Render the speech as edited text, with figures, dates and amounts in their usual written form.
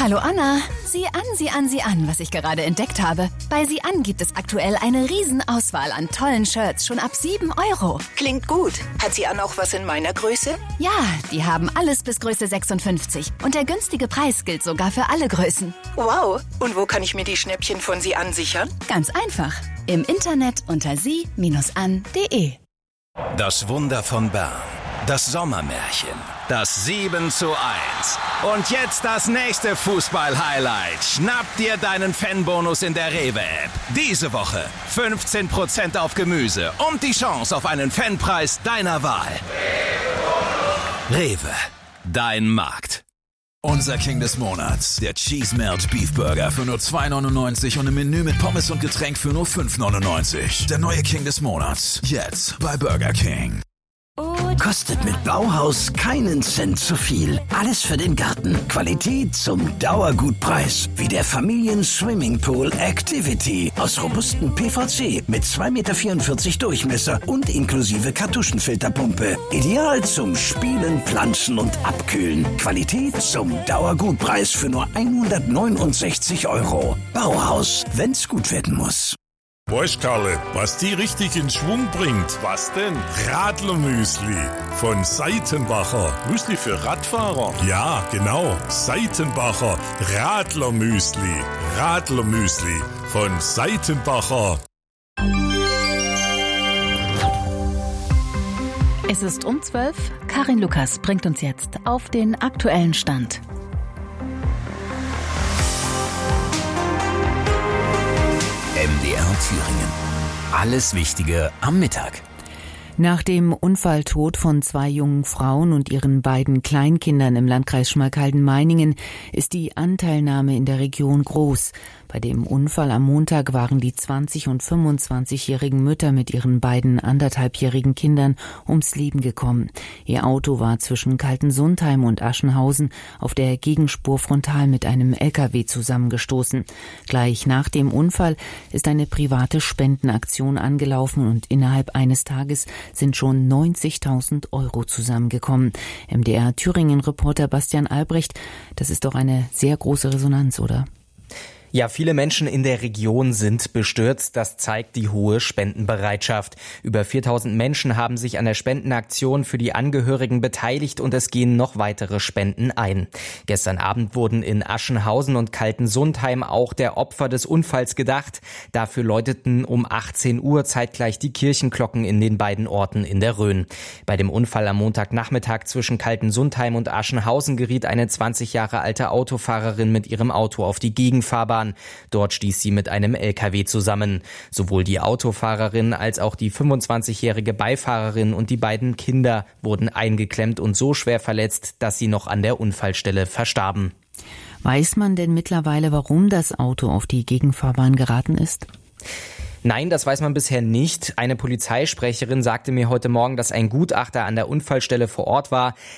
Hallo Anna. Sieh an, was ich gerade entdeckt habe. Bei Sieh an gibt es aktuell eine Riesenauswahl an tollen Shirts, schon ab 7 €. Klingt gut. Hat Sieh an auch was in meiner Größe? Ja, die haben alles bis Größe 56. Und der günstige Preis gilt sogar für alle Größen. Wow. Und wo kann ich mir die Schnäppchen von Sieh an sichern? Ganz einfach. Im Internet unter sie-an.de. Das Wunder von Bern. Das Sommermärchen. Das 7:1. Und jetzt das nächste Fußball-Highlight. Schnapp dir deinen Fanbonus in der Rewe-App. Diese Woche 15% auf Gemüse und die Chance auf einen Fanpreis deiner Wahl. Rewe. Dein Markt. Unser King des Monats, der Cheese Melt Beef Burger für nur 2,99 und im Menü mit Pommes und Getränk für nur 5,99. Der neue King des Monats, jetzt bei Burger King. Kostet mit Bauhaus keinen Cent zu viel. Alles für den Garten. Qualität zum Dauergutpreis. Wie der Familien-Swimmingpool Activity aus robustem PVC mit 2,44 Meter Durchmesser und inklusive Kartuschenfilterpumpe. Ideal zum Spielen, Planschen und Abkühlen. Qualität zum Dauergutpreis für nur 169 €. Bauhaus, wenn's gut werden muss. Weißt Karle, was die richtig in Schwung bringt? Was denn? Radlermüsli von Seitenbacher. Müsli für Radfahrer? Ja, genau. Seitenbacher Radlermüsli. Radlermüsli von Seitenbacher. Es ist um 12. Karin Lukas bringt uns jetzt auf den aktuellen Stand. MDR Thüringen. Alles Wichtige am Mittag. Nach dem Unfalltod von 2 jungen Frauen und ihren beiden Kleinkindern im Landkreis Schmalkalden-Meiningen ist die Anteilnahme in der Region groß. Bei dem Unfall am Montag waren die 20- und 25-jährigen Mütter mit ihren beiden 1,5-jährigen Kindern ums Leben gekommen. Ihr Auto war zwischen Kaltensundheim und Aschenhausen auf der Gegenspur frontal mit einem LKW zusammengestoßen. Gleich nach dem Unfall ist eine private Spendenaktion angelaufen und innerhalb eines Tages sind schon 90.000 € zusammengekommen. MDR Thüringen-Reporter Bastian Albrecht, das ist doch eine sehr große Resonanz, oder? Ja, viele Menschen in der Region sind bestürzt. Das zeigt die hohe Spendenbereitschaft. Über 4.000 Menschen haben sich an der Spendenaktion für die Angehörigen beteiligt und es gehen noch weitere Spenden ein. Gestern Abend wurden in Aschenhausen und Kaltensundheim auch der Opfer des Unfalls gedacht. Dafür läuteten um 18 Uhr zeitgleich die Kirchenglocken in den beiden Orten in der Rhön. Bei dem Unfall am Montagnachmittag zwischen Kaltensundheim und Aschenhausen geriet eine 20 Jahre alte Autofahrerin mit ihrem Auto auf die Gegenfahrbahn. Dort stieß sie mit einem LKW zusammen. Sowohl die Autofahrerin als auch die 25-jährige Beifahrerin und die beiden Kinder wurden eingeklemmt und so schwer verletzt, dass sie noch an der Unfallstelle verstarben. Weiß man denn mittlerweile, warum das Auto auf die Gegenfahrbahn geraten ist? Nein, das weiß man bisher nicht. Eine Polizeisprecherin sagte mir heute Morgen, dass ein Gutachter an der Unfallstelle vor Ort war.